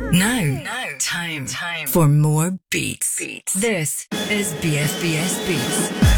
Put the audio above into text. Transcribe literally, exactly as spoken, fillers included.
Now, now, time, time for more beats. beats. This is B F B S Beats.